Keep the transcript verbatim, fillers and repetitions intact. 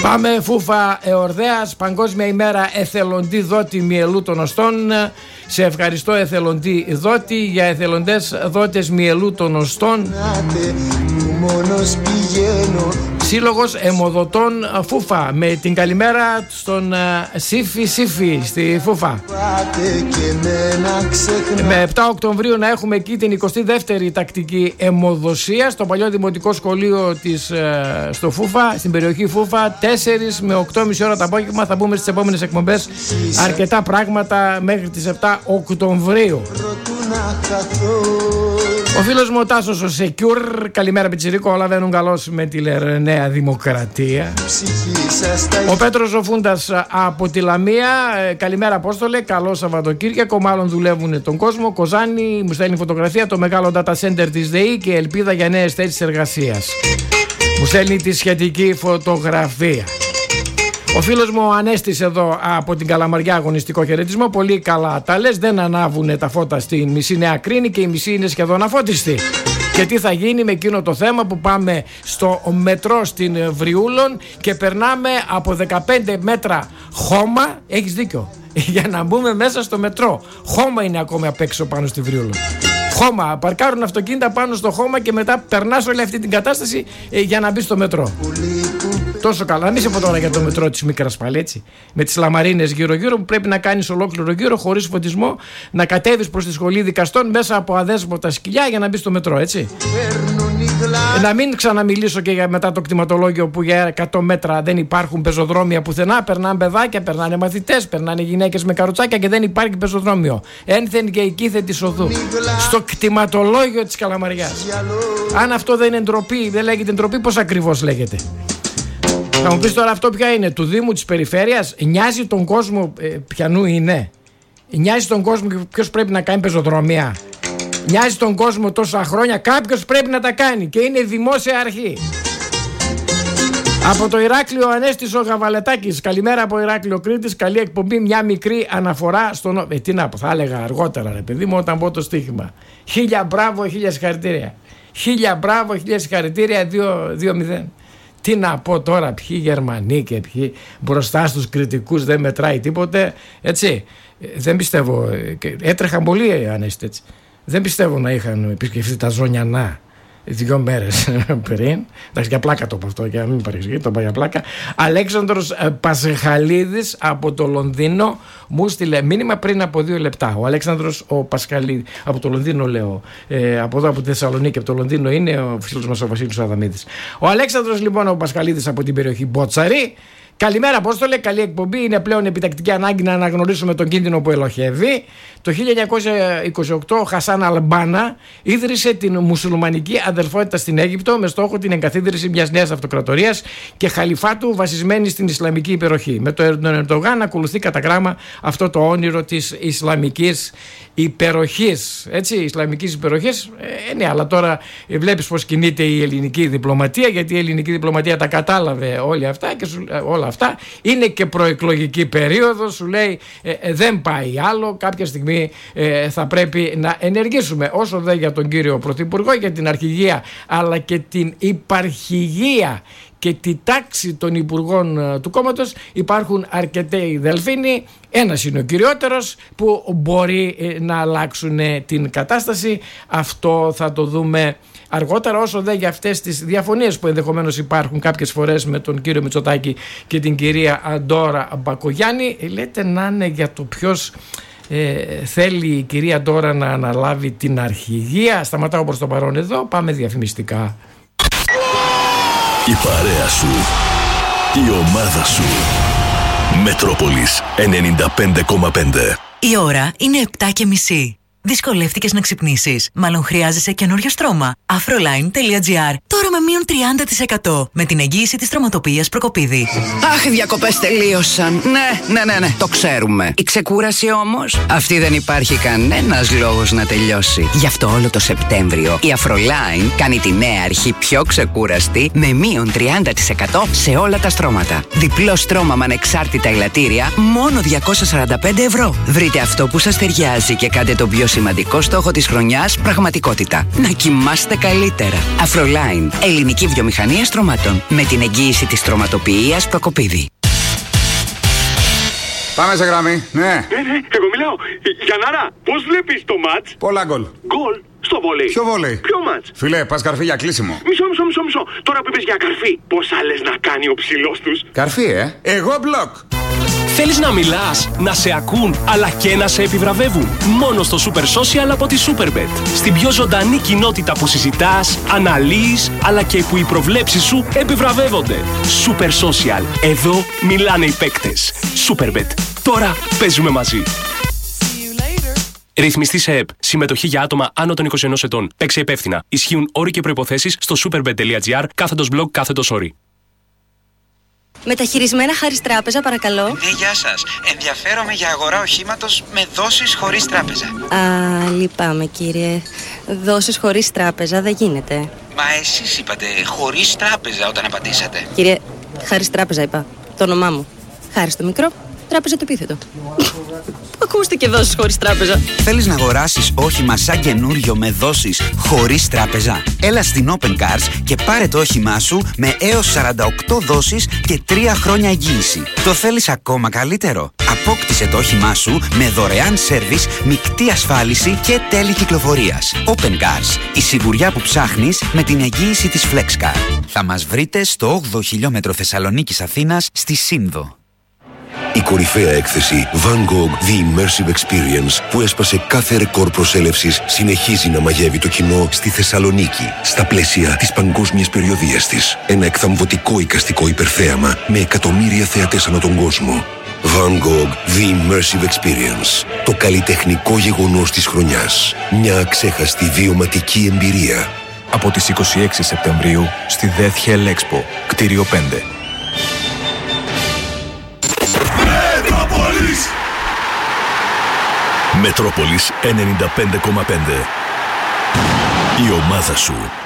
Πάμε Φούφα Εορδέας, Παγκόσμια ημέρα εθελοντή δότη μυελού των οστών. Σε ευχαριστώ εθελοντή δότη για εθελοντές δότες μυελού των οστών. Σύλλογος Αιμοδοτών Φούφα, με την καλημέρα στον Σύφη Σύφη στη Φούφα. Με επτά Οκτωβρίου να έχουμε εκεί την εικοστή δεύτερη τακτική αιμοδοσία στο παλιό δημοτικό σχολείο της, στο Φούφα, στην περιοχή Φούφα. τέσσερις με οκτώ και μισή ώρα το απόγευμα. Θα μπούμε στις επόμενες εκπομπές αρκετά πράγματα μέχρι τις επτά Οκτωβρίου. Ο φίλος μου ο Τάσος ο Σεκιούρ, καλημέρα πιτσιρίκο, όλα βαίνουν καλώς με τη Νέα Δημοκρατία. Ο Πέτρος ο Φούντας από τη Λαμία, καλημέρα Απόστολε, καλό Σαββατοκύριακο, μάλλον δουλεύουν τον κόσμο. Κοζάνη μου στέλνει φωτογραφία, το μεγάλο data center της ΔΕΗ και ελπίδα για νέες θέσεις εργασίας. Μου στέλνει τη σχετική φωτογραφία. Ο φίλος μου ο Ανέστης εδώ από την Καλαμαριά, αγωνιστικό χαιρετισμό. Πολύ καλά τα λες, δεν ανάβουν τα φώτα στη μισή Νέα Κρίνη και η μισή είναι σχεδόν αφώτιστη. Και τι θα γίνει με εκείνο το θέμα που πάμε στο μετρό στην Βριούλων και περνάμε από δεκαπέντε μέτρα χώμα, έχεις δίκιο, για να μπούμε μέσα στο μετρό. Χώμα είναι ακόμα απ' έξω πάνω στη Βριούλων. Χώμα, παρκάρουν αυτοκίνητα πάνω στο χώμα και μετά περνάς όλη αυτή την κατάσταση ε, για να μπει στο μετρό. Τόσο καλά. Μην σε πω τώρα για το μετρό της Μίκρας πάλι, έτσι. Με τις λαμαρίνες γύρω-γύρω που πρέπει να κάνεις ολόκληρο γύρο χωρίς φωτισμό, να κατέβεις προς τη σχολή δικαστών μέσα από αδέσποτα σκυλιά για να μπει στο μετρό, έτσι. Να μην ξαναμιλήσω και για μετά το κτηματολόγιο που για εκατό μέτρα δεν υπάρχουν πεζοδρόμια πουθενά. Περνάνε παιδάκια, περνάνε μαθητές, περνάνε γυναίκες με καροτσάκια και δεν υπάρχει πεζοδρόμιο. Ένθεν και εκείθε της οδού. Στο κτηματολόγιο της Καλαμαριάς. Αν αυτό δεν είναι ντροπή, δεν λέγεται ντροπή, πώς ακριβώς λέγεται? Θα μου πεις τώρα αυτό ποια είναι, του Δήμου, της Περιφέρειας? Νοιάζει τον κόσμο ε, ποιανού είναι? Νοιάζει τον κόσμο ποιος πρέπει να κάνει πεζοδρομία? Νοιάζει τον κόσμο τόσα χρόνια? Κάποιος πρέπει να τα κάνει και είναι δημόσια αρχή. Από το Ηράκλειο Ανέστης ο Γαβαλετάκης, καλημέρα από Ηράκλειο Κρήτης, καλή εκπομπή, μια μικρή αναφορά στον... Ε, τι να πω, θα έλεγα αργότερα ρε παιδί μου όταν πω το στοίχημα. Χίλια μπράβο, χίλια συγχαρητήρια. Χίλια μπράβο, χίλια συγχαρητήρια, δύο μηδέν. Τι να πω τώρα, ποιοι Γερμανοί και ποιοι μπροστά στους κριτικούς δεν μετράει τίποτε, έτσι. Δεν πιστεύω, έτρεχαν πολλοί Ανέστη, έτσι. Δεν πιστεύω να είχαν επισκεφθεί τα Ζωνιανά δύο μέρες πριν. Εντάξει, για πλάκα το πω αυτό, για να μην παρεξηγεί, το είπα για πλάκα. Αλέξανδρος Πασχαλίδης από το Λονδίνο μου στείλε μήνυμα πριν από δύο λεπτά. Ο Αλέξανδρος ο Πασχαλίδης, από το Λονδίνο λέω, ε, από εδώ από τη Θεσσαλονίκη, από το Λονδίνο είναι ο φίλος μας ο Βασίλης Αδαμίδης. Ο Αλέξανδρος λοιπόν ο Πασχαλίδης από την περιοχή Μπότσαρη. Καλημέρα Απόστολε, καλή εκπομπή. Είναι πλέον επιτακτική ανάγκη να αναγνωρίσουμε τον κίνδυνο που ελοχεύει. Το χίλια εννιακόσια είκοσι οκτώ ο Χασάν Αλμπάνα ίδρυσε την μουσουλμανική αδελφότητα στην Αίγυπτο με στόχο την εγκαθίδρυση μιας νέας αυτοκρατορίας και χαλιφάτου βασισμένη στην Ισλαμική υπεροχή. Με τον Ερντογάν ακολουθεί κατά γράμμα αυτό το όνειρο της Ισλαμικής υπεροχής. Έτσι, Ισλαμικής υπεροχής. Ε, ναι, αλλά τώρα βλέπεις πως κινείται η ελληνική διπλωματία, γιατί η ελληνική διπλωματία τα κατάλαβε όλα αυτά και σου, όλα αυτά. Είναι και προεκλογική περίοδος, σου λέει ε, ε, δεν πάει άλλο, κάποια στιγμή ε, θα πρέπει να ενεργήσουμε. Όσο δε για τον κύριο Πρωθυπουργό, για την αρχηγία αλλά και την υπαρχηγία και τη τάξη των υπουργών του κόμματος υπάρχουν αρκετοί δελφίνοι. Ένας είναι ο κυριότερος που μπορεί να αλλάξουν την κατάσταση. Αυτό θα το δούμε αργότερα. Όσο δε για αυτές τις διαφωνίες που ενδεχομένως υπάρχουν κάποιες φορές με τον κύριο Μητσοτάκη και την κυρία Αντώρα Μπακογιάννη, λέτε να είναι για το ποιος ε, θέλει η κυρία Αντώρα να αναλάβει την αρχηγία. Σταματάω προς το παρόν εδώ, πάμε διαφημιστικά. Η παρέα σου, η ομάδα σου. Μέτροπολης ενενήντα πέντε κόμμα πέντε. Η ώρα είναι επτά και μισή. Δυσκολεύτηκες να ξυπνήσεις? Μάλλον χρειάζεσαι καινούριο στρώμα. Afroline τελεία gr. Τώρα με μείον τριάντα τοις εκατό. Με την εγγύηση της στρωματοποιίας Προκοπίδη. Αχ, οι διακοπές τελείωσαν. Ναι, ναι, ναι, ναι, το ξέρουμε. Η ξεκούραση όμως, αυτή δεν υπάρχει κανένας λόγος να τελειώσει. Γι' αυτό όλο το Σεπτέμβριο η Afroline κάνει τη νέα αρχή πιο ξεκούραστη με μείον τριάντα τοις εκατό σε όλα τα στρώματα. Διπλό στρώμα με ανεξάρτητα ελαττήρια, μόνο διακόσια σαράντα πέντε ευρώ. Βρείτε αυτό που σας ταιριάζει και κάντε το πιο σημαντικό στόχο της χρονιάς πραγματικότητα. Να κοιμάστε καλύτερα. Αφρολάιν, ελληνική βιομηχανία στρωμάτων. Με την εγγύηση της στρωματοποιίας Προκοπίδη. Πάμε σε γραμμή, ναι. Ναι, ναι, εγώ μιλάω. Γιαννάρα, πώς βλέπεις το μάτς? Πολλά γκολ. Γκολ στο βόλεϊ. Ποιο βόλεϊ? Ποιο μάτς? Φίλε, πας καρφί για κλείσιμο. Μισό, μισό, μισό, μισό. Τώρα που είπες για καρφί, πώς άλλες να κάνει ο ψηλός τους? Καρφί, ε. Εγώ μπλοκ. Θέλεις να μιλάς, να σε ακούν, αλλά και να σε επιβραβεύουν? Μόνο στο Super Social από τη Superbet. Στην πιο ζωντανή κοινότητα που συζητάς, αναλύεις, αλλά και που οι προβλέψεις σου επιβραβεύονται. Super Social. Εδώ μιλάνε οι παίκτες. Superbet. Τώρα παίζουμε μαζί. Ρυθμιστή σε ΕΠ. Συμμετοχή για άτομα άνω των είκοσι ενός ετών. Παίξε υπεύθυνα. Ισχύουν όροι και προϋποθέσεις στο superbet.gr κάθετος blog κάθετος όροι. Μεταχειρισμένα χάρις τράπεζα, παρακαλώ. Ναι, γεια σας. Ενδιαφέρομαι για αγορά οχήματος με δόσεις χωρίς τράπεζα. Α, λυπάμαι κύριε. Δόσεις χωρίς τράπεζα δεν γίνεται. Μα εσείς είπατε χωρίς τράπεζα όταν απαντήσατε. Κύριε, χάρις τράπεζα είπα. Το όνομά μου. Χάρις το μικρό, τράπεζα το επίθετο. Ακούστηκε δόσεις χωρίς τράπεζα. Θέλεις να αγοράσεις όχημα σαν καινούριο με δόσεις χωρίς τράπεζα? Έλα στην Open Cars και πάρε το όχημά σου με έως σαράντα οκτώ δόσεις και τρία χρόνια εγγύηση. Το θέλεις ακόμα καλύτερο? Απόκτησε το όχημά σου με δωρεάν σέρβις, μεικτή ασφάλιση και τέλη κυκλοφορίας. Open Cars, η σιγουριά που ψάχνεις με την εγγύηση της FlexCar. Θα μας βρείτε στο όγδοο χιλιόμετρο Θεσσαλονίκης Αθήνας στη Σύνδο. Η κορυφαία έκθεση Van Gogh The Immersive Experience, που έσπασε κάθε ρεκόρ προσέλευσης, συνεχίζει να μαγεύει το κοινό στη Θεσσαλονίκη, στα πλαίσια της παγκόσμιας περιοδίας της. Ένα εκθαμβωτικό εικαστικό υπερθέαμα με εκατομμύρια θεατές ανά τον κόσμο. Van Gogh The Immersive Experience, το καλλιτεχνικό γεγονός της χρονιάς. Μια αξέχαστη βιωματική εμπειρία. Από τις είκοσι έξι Σεπτεμβρίου στη Death Hell Expo, κτίριο πέντε. Μετρόπολης ενενήντα πέντε κόμμα πέντε. Η ομάδα σου.